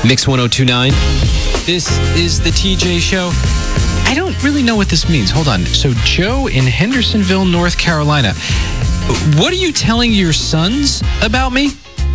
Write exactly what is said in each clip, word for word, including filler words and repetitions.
Mix one oh two point nine. This is the T J Show. I don't really know what this means. Hold on. So, Joe in Hendersonville, North Carolina. What are you telling your sons about me?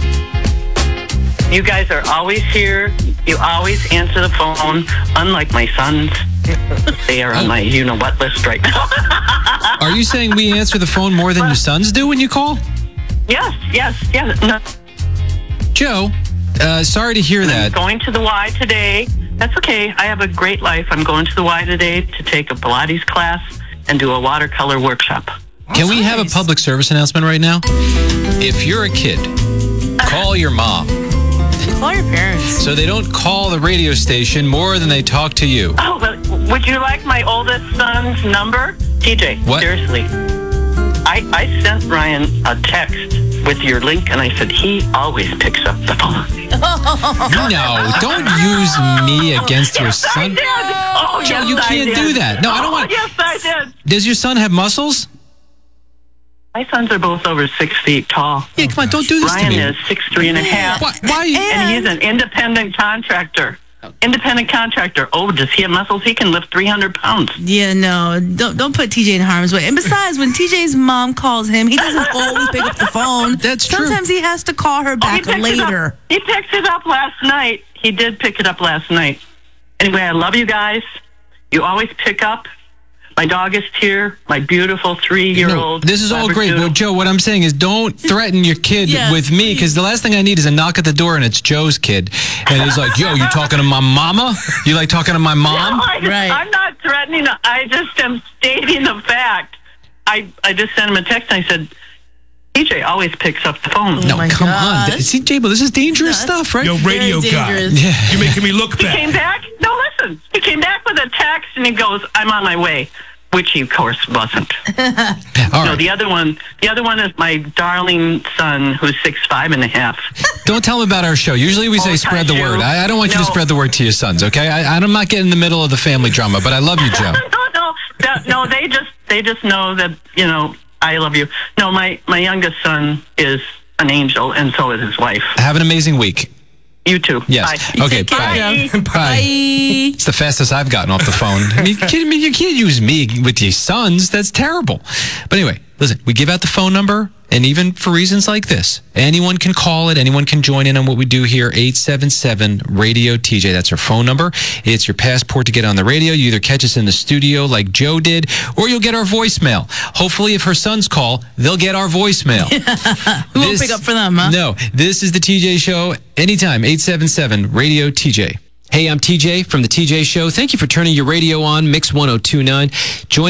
You guys are always here. You always answer the phone, unlike my sons. They are on my you-know-what list right now. Are you saying we answer the phone more than your sons do when you call? Yes, yes, yes. No. Joe, uh, sorry to hear that. I'm going to the Y today. That's okay. I have a great life. I'm going to the Y today to take a Pilates class and do a watercolor workshop. Can we have a public service announcement right now? If you're a kid, call your mom. Call your parents. So they don't call the radio station more than they talk to you. Oh, well, would you like my oldest son's number? T J, What? seriously. I, I sent Ryan a text with your link, and I said, he always picks up the phone. No, don't use me against your Yes, I son. did. Oh, Joe, yes, you I can't did. do that. No, I don't Oh, want- Yes, I did. Does your son have muscles? My sons are both over six feet tall. Yeah, come on, don't do this Ryan to me. is six three and a half. Why? why And he's an independent contractor. Independent contractor. Oh, does he have muscles? He can lift three hundred pounds. Yeah, no, don't don't put T J in harm's way. And besides, when T J's mom calls him, he doesn't always pick up the phone. That's true. Sometimes he has to call her Oh, he back picked it later. up. He picked it up last night. He did pick it up last night. Anyway, I love you guys. You always pick up. My dog is here. My beautiful No, three-year-old. this is all great. But Joe, what I'm saying is don't threaten your kid Yeah. with me, because the last thing I need is a knock at the door and it's Joe's kid. And he's like, yo, you talking to my mama? You like talking to my mom? No, I, Right. I'm not threatening. I just am stating the fact. I, I just sent him a text and I said, T J always picks up the phone. No, Oh my come on. gosh. See, J-Bo, this is dangerous That's- stuff, right? Yo, radio Very guy. dangerous. Yeah. You're making me look He came bad. back. No, listen. He came back with a text and he goes, I'm on my way. Which he, of course, wasn't. All No, right. the other one, the other one is my darling son, who's six five and a half. Don't tell him about our show. Usually we say Oh, spread the Joe. word. I, I don't want you to No. spread the word to your sons, okay? I, I'm not getting in the middle of the family drama, but I love you, Joe. no, no, that, no. They just, they just know that you know I love you. No, my my youngest son is an angel, and so is his wife. Have an amazing week. You too. Yes. Bye. Okay, Take care, bye. Joe. Bye. Bye. It's the fastest I've gotten off the phone. I mean, you kidding me? You can't use me with your sons. That's terrible. But anyway, listen, we give out the phone number, and even for reasons like this, anyone can call it. Anyone can join in on what we do here. eight seven seven radio T J. That's our phone number. It's your passport to get on the radio. You either catch us in the studio like Joe did, or you'll get our voicemail. Hopefully, if her sons call, they'll get our voicemail. We won't pick up for them, huh? No, this is the T J Show. Anytime, eight seven seven radio T J. Hey, I'm T J from the T J Show. Thank you for turning your radio on, Mix one oh two point nine. Join